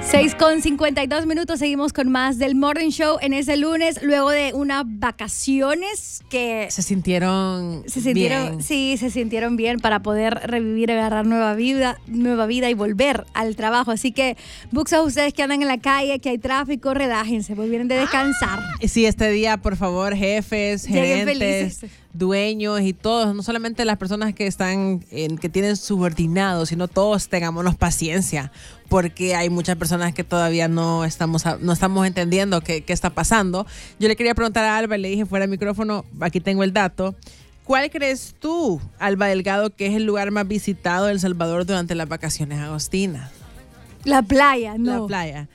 6:52, seguimos con más del Morning Show en ese lunes, luego de unas vacaciones que... Se sintieron bien. Sí, se sintieron bien para poder revivir, agarrar nueva vida y volver al trabajo. Así que, buxos, ustedes que andan en la calle, que hay tráfico, relájense, volvieron de descansar. Sí, este día, por favor, jefes, gerentes, dueños y todos, no solamente las personas que están, que tienen subordinados, sino todos tengámonos paciencia, porque hay muchas personas que todavía no estamos entendiendo qué está pasando. Yo le quería preguntar a Alba, le dije fuera de micrófono, aquí tengo el dato. ¿Cuál crees tú, Alba Delgado, que es el lugar más visitado de El Salvador durante las vacaciones agostinas? La playa, no. La playa.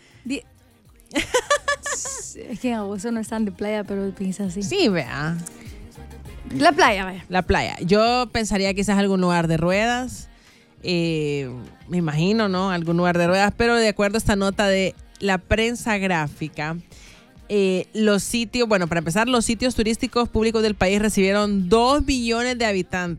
Es que en agosto no están de playa, pero piensa así. Sí, vea. La playa, vaya. La playa. Yo pensaría quizás algún lugar de ruedas. Me imagino, ¿no? Algún lugar de ruedas. Pero de acuerdo a esta nota de la prensa gráfica, los sitios, bueno, para empezar, los sitios turísticos públicos del país recibieron 2 billones de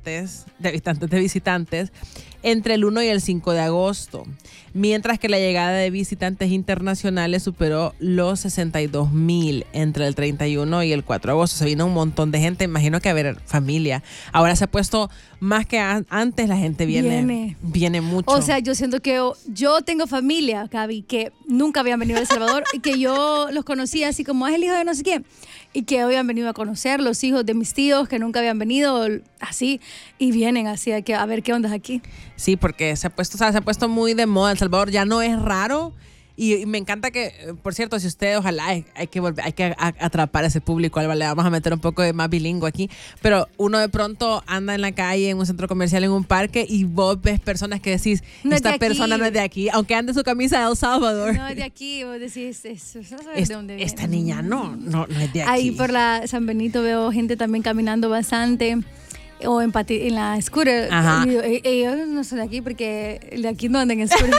visitantes entre el 1 y el 5 de agosto, mientras que la llegada de visitantes internacionales superó los 62,000 entre el 31 y el 4 de agosto. Se vino un montón de gente, imagino que a ver familia. Ahora se ha puesto más que antes, la gente viene mucho. O sea, yo siento que yo tengo familia, Gaby, que nunca habían venido a El Salvador y que yo los conocía así como es el hijo de no sé quién. Y que hoy han venido a conocer los hijos de mis tíos que nunca habían venido así y vienen así a ver qué onda es aquí. Sí, porque se ha puesto muy de moda El Salvador, ya no es raro y me encanta que, por cierto, si usted ojalá hay que atrapar a ese público, Alba, le vamos a meter un poco de más bilingüe aquí, pero uno de pronto anda en la calle, en un centro comercial, en un parque y vos ves personas que decís, esta persona no es de aquí, aunque ande su camisa de El Salvador. No es de aquí, vos decís, eso de dónde viene. Esta niña no es de aquí. Ahí por la San Benito veo gente también caminando bastante. O en la scooter. Ellos no son de aquí porque de aquí no andan en scooter.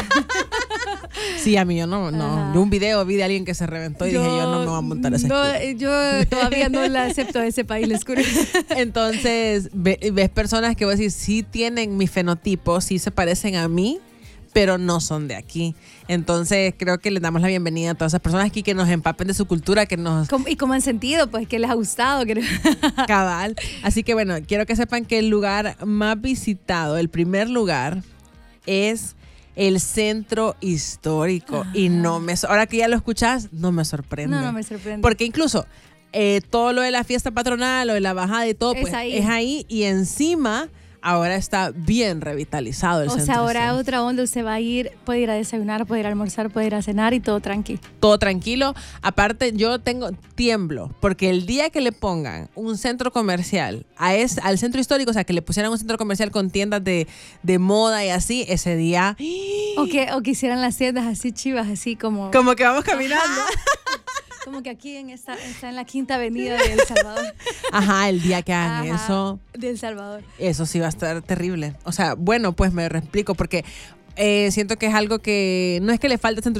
Sí, a mí yo no. De un video vi de alguien que se reventó y dije yo no me voy a montar ese scooter. Yo todavía no la acepto a ese país, la scooter. Entonces ves personas que vos decís sí tienen mi fenotipo, sí se parecen a mí, pero no son de aquí. Entonces creo que les damos la bienvenida a todas esas personas aquí que nos empapen de su cultura, que nos... ¿Y cómo han sentido? Pues que les ha gustado. Cabal. Así que bueno, quiero que sepan que el lugar más visitado, el primer lugar, es el centro histórico. Y ahora que ya lo escuchás, no me sorprende. No me sorprende. Porque incluso todo lo de la fiesta patronal, lo de la bajada y todo, pues es ahí y encima... Ahora está bien revitalizado el centro. O sea, ahora otra onda, usted va a ir, puede ir a desayunar, puede ir a almorzar, puede ir a cenar y todo tranquilo. Todo tranquilo. Aparte, yo tiemblo, porque el día que le pongan un centro comercial al centro histórico, o sea, que le pusieran un centro comercial con tiendas de moda y así, ese día... O que hicieran las tiendas así chivas, así como... Como que vamos caminando. Como que aquí está en la Quinta Avenida de El Salvador. Ajá, el día que hagan eso. De El Salvador. Eso sí va a estar terrible. O sea, bueno, pues me reexplico porque siento que es algo que no es que le falte centro